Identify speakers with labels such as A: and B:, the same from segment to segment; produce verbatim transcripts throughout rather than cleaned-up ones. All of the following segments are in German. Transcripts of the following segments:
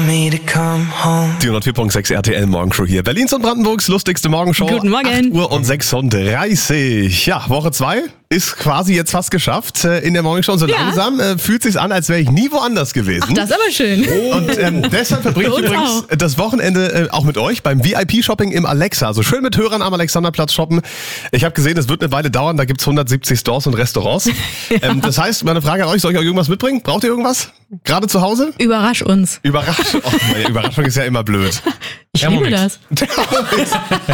A: me to come home.
B: Die hundertvier Komma sechs R T L Morgenshow hier. Berlins und Brandenburgs lustigste Morgenshow.
C: Guten Morgen.
B: acht Uhr und sechsunddreißig. Ja, Woche zwei ist quasi jetzt fast geschafft äh, in der Morgenshow. So
C: Ja.
B: langsam äh, fühlt sich's an, als wäre ich nie woanders gewesen.
C: Ach, das ist aber schön.
B: Und ähm, deshalb verbringe ich
C: Für uns
B: übrigens
C: auch.
B: das Wochenende äh, auch mit euch beim V I P-Shopping im Alexa. Also schön mit Hörern am Alexanderplatz shoppen. Ich habe gesehen, es wird eine Weile dauern. Da gibt's hundertsiebzig Stores und Restaurants. ähm, das heißt, meine Frage an euch, soll ich euch irgendwas mitbringen? Braucht ihr irgendwas? Gerade zu Hause?
C: Überrasch uns.
B: Überraschung. Oh, meine Überraschung ist ja immer blöd.
C: Ich liebe das.
B: Thermomix.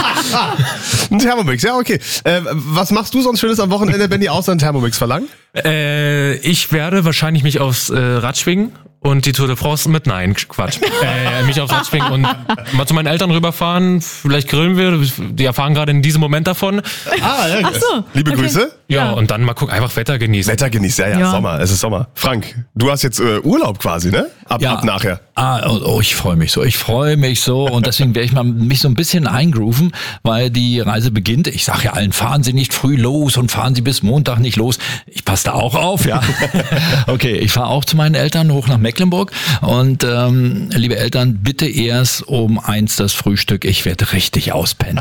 B: Ein Thermomix, ja, okay. Äh, was machst du sonst Schönes am Wochenende, wenn die außer einen Thermomix verlangen?
D: Äh, ich werde wahrscheinlich mich aufs äh, Rad schwingen und die Tour de France mit, nein, Quatsch, äh, mich aufs Rad schwingen und mal zu meinen Eltern rüberfahren, vielleicht grillen wir, die erfahren gerade in diesem Moment davon.
B: Ah, ja.
C: Ach so.
B: Liebe
C: Okay.
B: Grüße.
D: Ja,
C: Ja.
D: und dann mal gucken, einfach Wetter genießen.
B: Wetter genießt, ja, ja,
C: Ja.
B: Sommer, es ist Sommer. Frank, du hast jetzt äh, Urlaub quasi, ne? Ab,
E: Ja.
B: ab nachher.
E: Ah, oh, oh, ich freue mich so, ich freue mich so und deswegen werde ich mal mich so ein bisschen eingrooven, weil die Reise beginnt. Ich sage ja allen, fahren Sie nicht früh los und fahren Sie bis Montag nicht los. Ich passe da auch auf, ja. Okay, ich fahre auch zu meinen Eltern hoch nach Mecklenburg und ähm, liebe Eltern, bitte erst um eins das Frühstück. Ich werde richtig auspennen.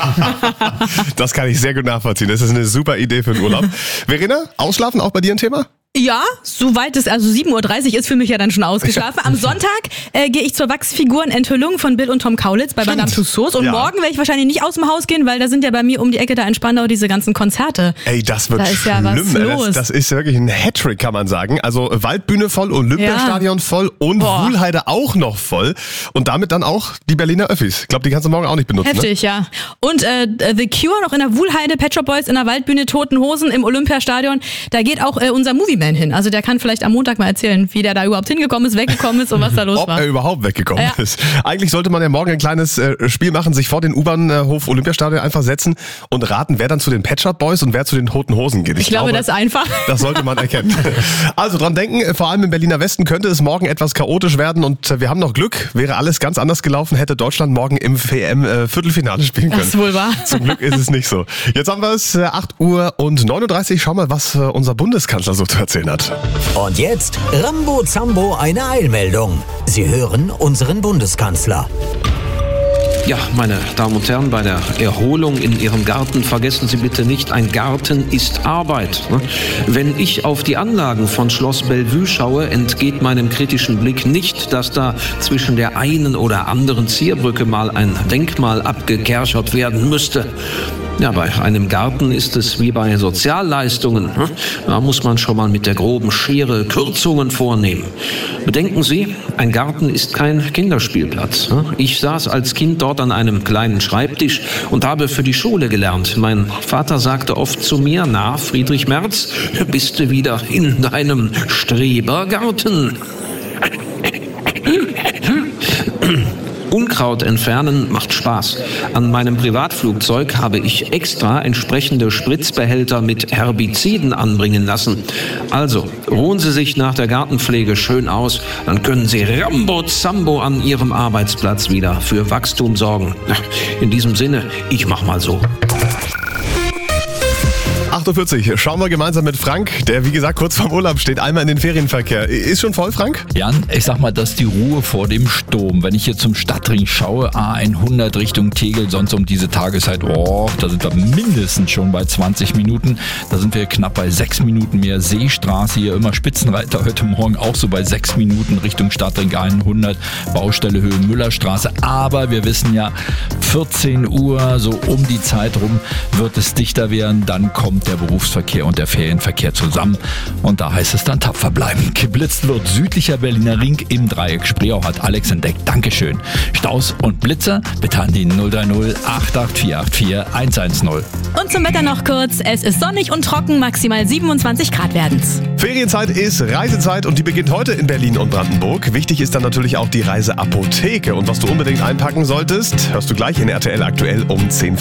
B: Das kann ich sehr gut nachvollziehen. Das ist eine super Idee für den Urlaub. Verena, ausschlafen auch bei dir ein Thema?
C: Ja, soweit es, also sieben Uhr dreißig ist für mich ja dann schon ausgeschlafen. Am Sonntag äh, gehe ich zur Wachsfigurenenthüllung von Bill und Tom Kaulitz bei
B: Stimmt.
C: Madame Tussauds. Und
B: Ja.
C: morgen werde ich wahrscheinlich nicht aus dem Haus gehen, weil da sind ja bei mir um die Ecke da in Spandau diese ganzen Konzerte.
B: Ey, das wird
C: Da ist ja
B: schlimm.
C: was
B: ey.
C: los.
B: Das, das ist wirklich ein Hattrick, kann man sagen. Also Waldbühne voll, Olympiastadion voll und
C: Boah.
B: Wuhlheide auch noch voll. Und damit dann auch die Berliner Öffis. Ich glaube, die kannst du morgen auch nicht benutzen.
C: Heftig, ja. Und äh, The Cure noch in der Wuhlheide, Pet Shop Boys in der Waldbühne, Toten Hosen im Olympiastadion. Da geht auch äh, unser Movieman hin. Also der kann vielleicht am Montag mal erzählen, wie der da überhaupt hingekommen ist, weggekommen ist und was da los
B: Ob
C: war.
B: er überhaupt weggekommen
C: Ja.
B: ist. Eigentlich sollte man ja morgen ein kleines äh, Spiel machen, sich vor den U-Bahn-Hof Olympiastadion einfach setzen und raten, wer dann zu den Pet Shop Boys und wer zu den Toten Hosen geht.
C: Ich glaube, das ist einfach.
B: Das sollte man erkennen. Also dran denken, vor allem im Berliner Westen könnte es morgen etwas chaotisch werden und äh, wir haben noch Glück. Wäre alles ganz anders gelaufen, hätte Deutschland morgen im W M-Viertelfinale spielen können.
C: Das ist wohl wahr.
B: Zum Glück ist es nicht so. Jetzt haben wir es, äh, acht Uhr und neununddreißig. Schau mal, was äh, unser Bundeskanzler so zu erzählen hat.
F: Und jetzt Rambo Zambo eine Eilmeldung. Sie hören unseren Bundeskanzler.
G: Ja, meine Damen und Herren, bei der Erholung in Ihrem Garten vergessen Sie bitte nicht, ein Garten ist Arbeit. Wenn ich auf die Anlagen von Schloss Bellevue schaue, entgeht meinem kritischen Blick nicht, dass da zwischen der einen oder anderen Zierbrücke mal ein Denkmal abgekerchert werden müsste. Ja, bei einem Garten ist es wie bei Sozialleistungen. Da muss man schon mal mit der groben Schere Kürzungen vornehmen. Bedenken Sie, ein Garten ist kein Kinderspielplatz. Ich saß als Kind dort an einem kleinen Schreibtisch und habe für die Schule gelernt. Mein Vater sagte oft zu mir, na, Friedrich Merz, bist du wieder in deinem Strebergarten? Unkraut entfernen macht Spaß. An meinem Privatflugzeug habe ich extra entsprechende Spritzbehälter mit Herbiziden anbringen lassen. Also, ruhen Sie sich nach der Gartenpflege schön aus, dann können Sie Rambo Zambo an Ihrem Arbeitsplatz wieder für Wachstum sorgen. In diesem Sinne, ich mach mal so.
B: acht Uhr vierzig. Schauen wir gemeinsam mit Frank, der wie gesagt kurz vorm Urlaub steht, einmal in den Ferienverkehr. Ist schon voll, Frank?
E: Jan, ich sag mal, das ist die Ruhe vor dem Sturm. Wenn ich hier zum Stadtring schaue, A hundert Richtung Tegel, sonst um diese Tageszeit, oh, da sind wir mindestens schon bei zwanzig Minuten. Da sind wir knapp bei sechs Minuten mehr. Seestraße hier immer Spitzenreiter heute Morgen auch so bei sechs Minuten Richtung Stadtring hundert, Baustelle Höhe Müllerstraße. Aber wir wissen ja, vierzehn Uhr, so um die Zeit rum, wird es dichter werden. Dann kommt der Berufsverkehr und der Ferienverkehr zusammen. Und da heißt es dann tapfer bleiben. Geblitzt wird südlicher Berliner Ring im Dreieck Spreeau, hat Alex entdeckt. Dankeschön. Staus und Blitzer bitte an die null drei null acht acht vier acht vier eins eins null.
C: Und zum Wetter noch kurz. Es ist sonnig und trocken, maximal siebenundzwanzig Grad werden's.
B: Ferienzeit ist Reisezeit und die beginnt heute in Berlin und Brandenburg. Wichtig ist dann natürlich auch die Reiseapotheke. Und was du unbedingt einpacken solltest, hörst du gleich in R T L aktuell um zehn Uhr